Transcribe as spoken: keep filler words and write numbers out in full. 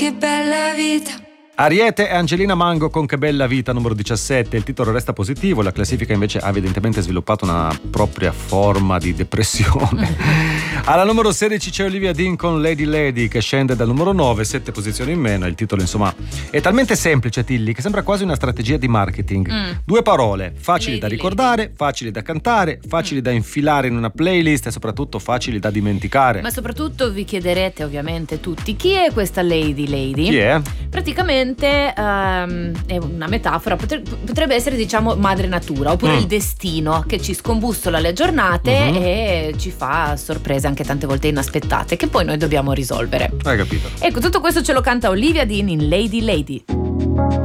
che bella vita. Ariete e Angelina Mango con Che bella vita, numero diciassette. Il titolo resta positivo, la classifica invece ha evidentemente sviluppato una propria forma di depressione. Alla numero sedici c'è Olivia Dean con Lady Lady, che scende dal numero nove, sette posizioni in meno. Il titolo insomma è talmente semplice, Tilly, che sembra quasi una strategia di marketing. Mm. Due parole, facili Lady, da ricordare, Lady. Facili da cantare, facili mm. da infilare in una playlist e soprattutto facili da dimenticare. Ma soprattutto vi chiederete ovviamente tutti, chi è questa Lady Lady? Chi è? Praticamente Um, è una metafora, potrebbe, potrebbe essere diciamo madre natura oppure mm. il destino che ci scombussola le giornate mm-hmm. e ci fa sorprese anche tante volte inaspettate che poi noi dobbiamo risolvere. Hai capito? Ecco, tutto questo ce lo canta Olivia Dean in Lady Lady.